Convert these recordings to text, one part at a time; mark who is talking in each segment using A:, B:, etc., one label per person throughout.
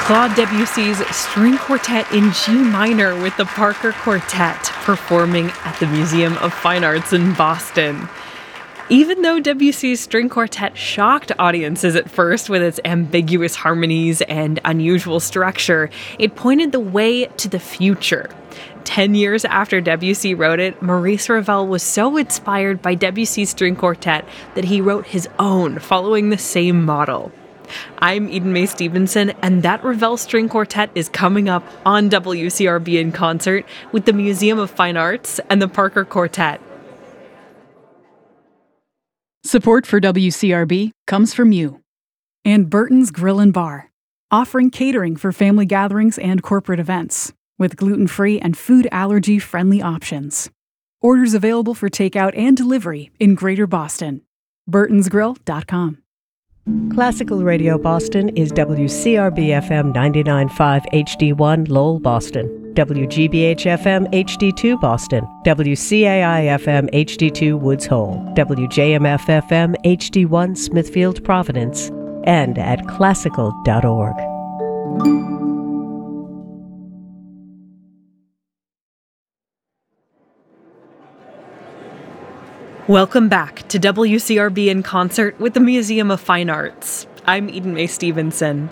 A: Claude Debussy's String Quartet in G minor with the Parker Quartet performing at the Museum of Fine Arts in Boston. Even though Debussy's String Quartet shocked audiences at first with its ambiguous harmonies and unusual structure, it pointed the way to the future. 10 years after Debussy wrote it, Maurice Ravel was so inspired by Debussy's String Quartet that he wrote his own, following the same model. I'm Eden Mae Stevenson, and that Ravel String Quartet is coming up on WCRB in concert with the Museum of Fine Arts and the Parker Quartet.
B: Support for WCRB comes from you and Burton's Grill and Bar, offering catering for family gatherings and corporate events with gluten-free and food allergy-friendly options. Orders available for takeout and delivery in Greater Boston. burtonsgrill.com.
C: Classical Radio Boston is WCRB-FM 99.5 HD1 Lowell, Boston, WGBH-FM HD2 Boston, WCAI-FM HD2 Woods Hole, WJMF-FM HD1 Smithfield, Providence, and at classical.org.
A: Welcome back to WCRB in concert with the Museum of Fine Arts. I'm Eden Mae Stevenson.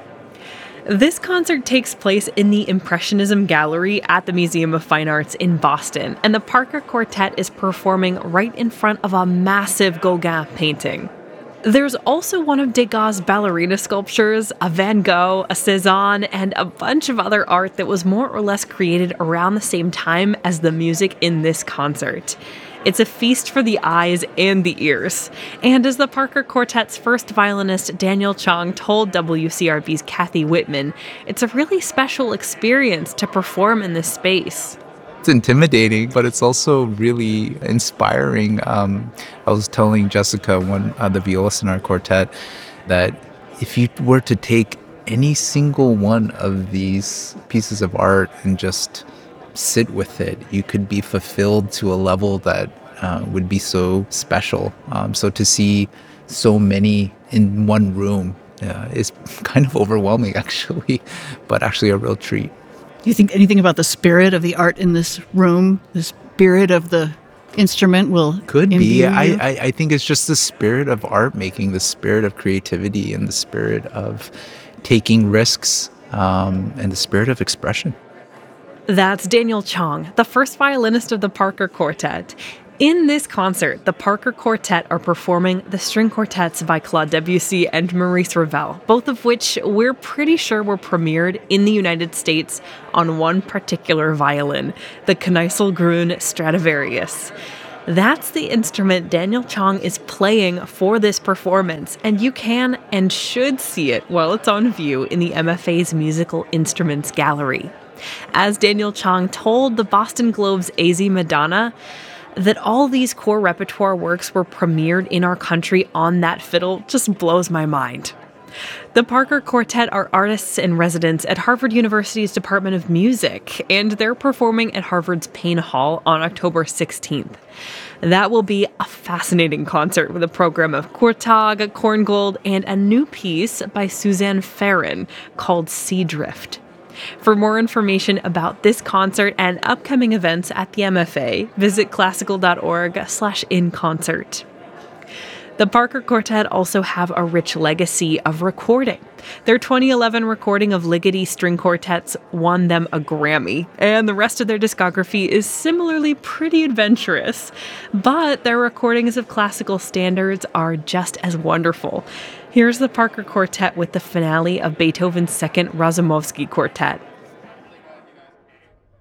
A: This concert takes place in the Impressionism Gallery at the Museum of Fine Arts in Boston, and the Parker Quartet is performing right in front of a massive Gauguin painting. There's also one of Degas' ballerina sculptures, a Van Gogh, a Cézanne, and a bunch of other art that was more or less created around the same time as the music in this concert. It's a feast for the eyes and the ears. And as the Parker Quartet's first violinist Daniel Chong told WCRB's Kathy Whitman, it's a really special experience to perform in this space.
D: It's intimidating, but it's also really inspiring. I was telling Jessica, the violist in our quartet, that if you were to take any single one of these pieces of art and just sit with it, you could be fulfilled to a level that would be so special. So to see so many in one room is kind of overwhelming, actually, but actually a real treat.
E: Do you think anything about the spirit of the art in this room, the spirit of the instrument will
D: could be?
E: You?
D: I think it's just the spirit of art making, the spirit of creativity, and the spirit of taking risks, and the spirit of expression.
A: That's Daniel Chong, the first violinist of the Parker Quartet. In this concert, the Parker Quartet are performing the String Quartets by Claude Debussy and Maurice Ravel, both of which we're pretty sure were premiered in the United States on one particular violin, the Kneissl-Grün Stradivarius. That's the instrument Daniel Chong is playing for this performance, and you can and should see it while it's on view in the MFA's Musical Instruments Gallery. As Daniel Chong told the Boston Globe's AZ Madonna, that all these core repertoire works were premiered in our country on that fiddle just blows my mind. The Parker Quartet are artists in residence at Harvard University's Department of Music, and they're performing at Harvard's Payne Hall on October 16th. That will be a fascinating concert with a program of Kurtag, Korngold, and a new piece by Suzanne Farrin called Sea Drift. For more information about this concert and upcoming events at the MFA, visit classical.org/inconcert. The Parker Quartet also have a rich legacy of recording. Their 2011 recording of Ligeti String Quartets won them a Grammy, and the rest of their discography is similarly pretty adventurous. But their recordings of classical standards are just as wonderful. Here's the Parker Quartet with the finale of Beethoven's Second Razumovsky Quartet.